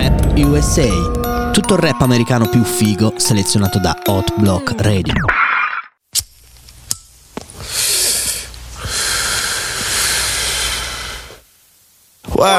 Rap USA. Tutto il rap americano più figo selezionato da Hot Block Radio.